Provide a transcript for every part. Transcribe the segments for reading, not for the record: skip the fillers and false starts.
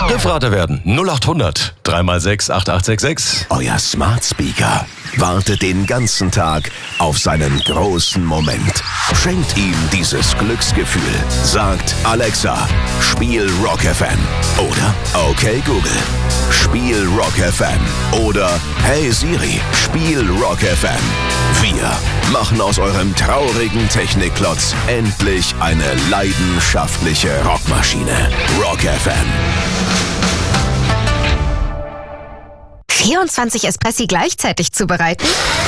Riffrater werden 0800 3x6 8866. Euer Smart Speaker wartet den ganzen Tag auf seinen großen Moment. Schenkt ihm dieses Glücksgefühl. Sagt Alexa, spiel Rock FM. Oder okay Google, spiel Rock FM. Oder hey Siri, spiel Rock FM. Wir machen aus eurem traurigen Technikklotz endlich eine leidenschaftliche Rockmaschine. Rock FM. 24 Espressi gleichzeitig zubereiten?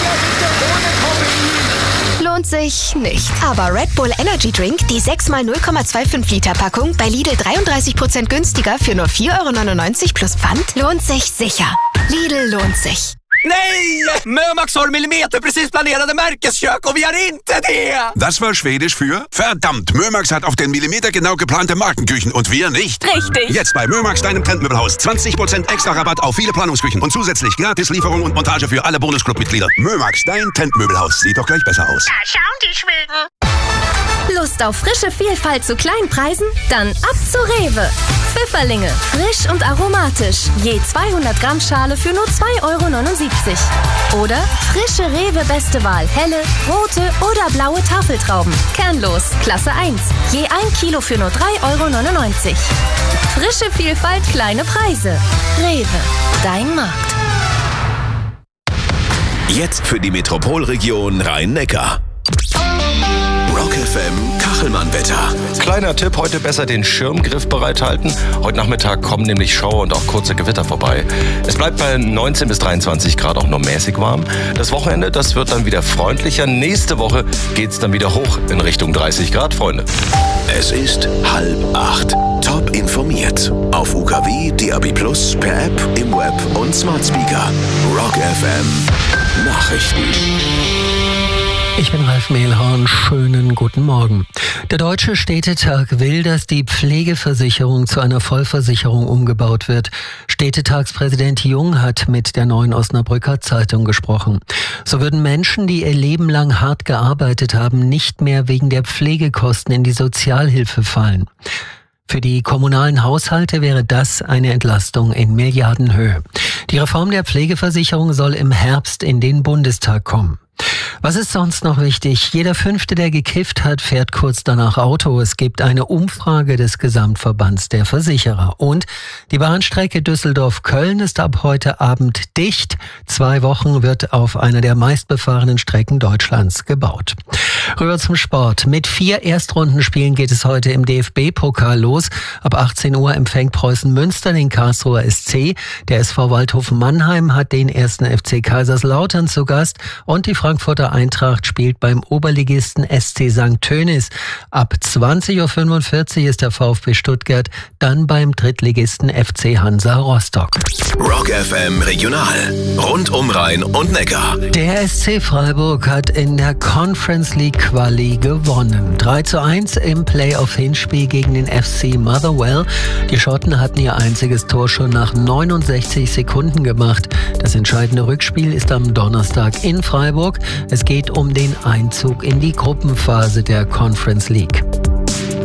Lohnt sich nicht. Aber Red Bull Energy Drink, die 6x 0,25 Liter Packung, bei Lidl 33% günstiger für nur 4,99 € plus Pfand, lohnt sich sicher. Lidl lohnt sich. Nej! Mömax har millimeterprecis planerade märkeskök och vi har inte det! Das war Schwedisch für verdammt. Mömax hat auf den Millimeter genau geplante Markenküchen und wir nicht. Richtig. Jetzt bei Mömax, deinem Trendmöbelhaus. 20% extra Rabatt auf viele Planungsküchen und zusätzlich gratis Lieferung und Montage für alle Bonusclub-Mitglieder. Mömax, dein Trendmöbelhaus. Sieht doch gleich besser aus. Da schauen die Schweden. Lust auf frische Vielfalt zu kleinen Preisen? Dann ab zu Rewe. Pfifferlinge, frisch und aromatisch. Je 200 Gramm Schale für nur 2,79 €. Oder frische Rewe Beste Wahl, helle, rote oder blaue Tafeltrauben. Kernlos, Klasse 1. Je 1 Kilo für nur 3,99 €. Frische Vielfalt, kleine Preise. Rewe, dein Markt. Jetzt für die Metropolregion Rhein-Neckar. Rock FM Kachelmann-Wetter. Kleiner Tipp, heute besser den Schirmgriff bereithalten. Heute Nachmittag kommen nämlich Schauer und auch kurze Gewitter vorbei. Es bleibt bei 19 bis 23 Grad auch nur mäßig warm. Das Wochenende, das wird dann wieder freundlicher. Nächste Woche geht's dann wieder hoch in Richtung 30 Grad, Freunde. Es ist 7:30. Top informiert. Auf UKW, DAB+, per App, im Web und Smart Speaker. Rock FM Nachrichten. Ich bin Ralf Mehlhorn. Schönen guten Morgen. Der Deutsche Städtetag will, dass die Pflegeversicherung zu einer Vollversicherung umgebaut wird. Städtetagspräsident Jung hat mit der Neuen Osnabrücker Zeitung gesprochen. So würden Menschen, die ihr Leben lang hart gearbeitet haben, nicht mehr wegen der Pflegekosten in die Sozialhilfe fallen. Für die kommunalen Haushalte wäre das eine Entlastung in Milliardenhöhe. Die Reform der Pflegeversicherung soll im Herbst in den Bundestag kommen. Was ist sonst noch wichtig? Jeder Fünfte, der gekifft hat, fährt kurz danach Auto. Es gibt eine Umfrage des Gesamtverbands der Versicherer. Und die Bahnstrecke Düsseldorf-Köln ist ab heute Abend dicht. 2 Wochen wird auf einer der meistbefahrenen Strecken Deutschlands gebaut. Rüber zum Sport. Mit 4 Erstrundenspielen geht es heute im DFB-Pokal los. Ab 18 Uhr empfängt Preußen Münster den Karlsruher SC. Der SV Waldhofen Mannheim hat den 1. FC Kaiserslautern zu Gast. Und die Frankfurter Eintracht spielt beim Oberligisten SC St. Tönis. Ab 20:45 Uhr ist der VfB Stuttgart dann beim Drittligisten FC Hansa Rostock. Rock FM Regional. Rund um Rhein und Neckar. Der SC Freiburg hat in der Conference League Quali gewonnen. 3:1 im Playoff-Hinspiel gegen den FC Motherwell. Die Schotten hatten ihr einziges Tor schon nach 69 Sekunden gemacht. Das entscheidende Rückspiel ist am Donnerstag in Freiburg. Es geht um den Einzug in die Gruppenphase der Conference League.